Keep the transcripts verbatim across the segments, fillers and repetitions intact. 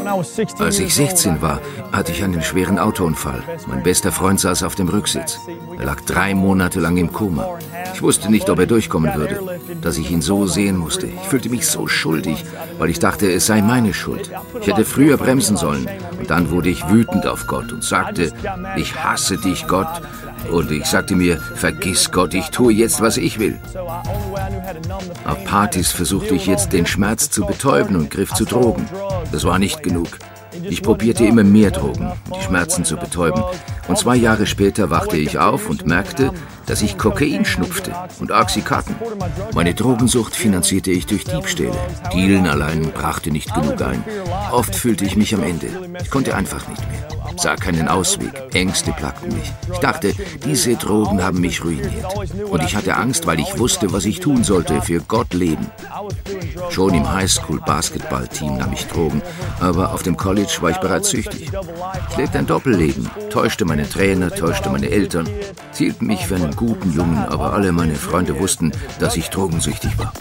Als ich sechzehn war, hatte ich einen schweren Autounfall. Mein bester Freund saß auf dem Rücksitz. Er lag drei Monate lang im Koma. Ich wusste nicht, ob er durchkommen würde, dass ich ihn so sehen musste. Ich fühlte mich so schuldig, weil ich dachte, es sei meine Schuld. Ich hätte früher bremsen sollen. Und dann wurde ich wütend auf Gott und sagte, ich hasse dich, Gott. Und ich sagte mir, vergiss Gott, ich tue jetzt, was ich will. Auf Partys versuchte ich jetzt, den Schmerz zu betäuben und griff zu Drogen. Das war nicht genug. Ich probierte immer mehr Drogen, um die Schmerzen zu betäuben. Und zwei Jahre später wachte ich auf und merkte, dass ich Kokain schnupfte und Oxycontin. Meine Drogensucht finanzierte ich durch Diebstähle. Dealen allein brachte nicht genug ein. Oft fühlte ich mich am Ende. Ich konnte einfach nicht mehr. Sah keinen Ausweg. Ängste plagten mich. Ich dachte, diese Drogen haben mich ruiniert. Und ich hatte Angst, weil ich wusste, was ich tun sollte, für Gott leben. Schon im Highschool-Basketball-Team nahm ich Drogen, aber auf dem College war ich bereits süchtig. Ich lebte ein Doppelleben, täuschte meine Trainer, täuschte meine Eltern. Sie hielten mich für einen guten Jungen, aber alle meine Freunde wussten, dass ich drogensüchtig war.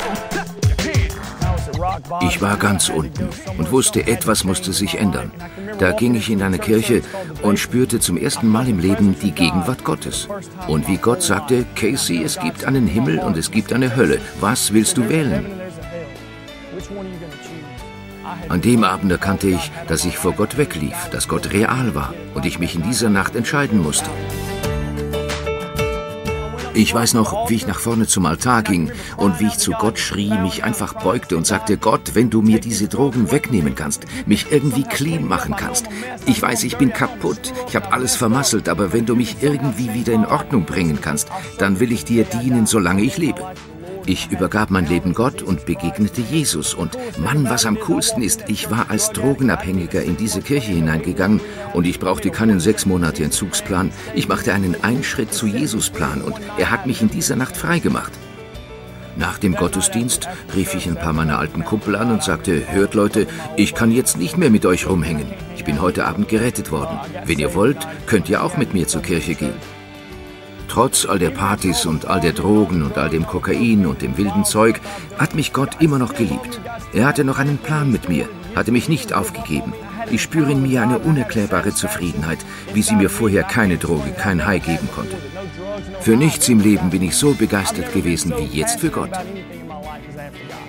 Ich war ganz unten und wusste, etwas musste sich ändern. Da ging ich in eine Kirche und spürte zum ersten Mal im Leben die Gegenwart Gottes. Und wie Gott sagte, Casey, es gibt einen Himmel und es gibt eine Hölle. Was willst du wählen? An dem Abend erkannte ich, dass ich vor Gott weglief, dass Gott real war und ich mich in dieser Nacht entscheiden musste. Ich weiß noch, wie ich nach vorne zum Altar ging und wie ich zu Gott schrie, mich einfach beugte und sagte, Gott, wenn du mir diese Drogen wegnehmen kannst, mich irgendwie clean machen kannst. Ich weiß, ich bin kaputt, ich habe alles vermasselt, aber wenn du mich irgendwie wieder in Ordnung bringen kannst, dann will ich dir dienen, solange ich lebe. Ich übergab mein Leben Gott und begegnete Jesus. Und Mann, was am coolsten ist, ich war als Drogenabhängiger in diese Kirche hineingegangen und ich brauchte keinen sechs Monate Entzugsplan. Ich machte einen Einschritt zu Jesus-Plan und er hat mich in dieser Nacht freigemacht. Nach dem Gottesdienst rief ich ein paar meiner alten Kumpel an und sagte, hört Leute, ich kann jetzt nicht mehr mit euch rumhängen. Ich bin heute Abend gerettet worden. Wenn ihr wollt, könnt ihr auch mit mir zur Kirche gehen. Trotz all der Partys und all der Drogen und all dem Kokain und dem wilden Zeug hat mich Gott immer noch geliebt. Er hatte noch einen Plan mit mir, hatte mich nicht aufgegeben. Ich spüre in mir eine unerklärbare Zufriedenheit, wie sie mir vorher keine Droge, kein High geben konnte. Für nichts im Leben bin ich so begeistert gewesen wie jetzt für Gott.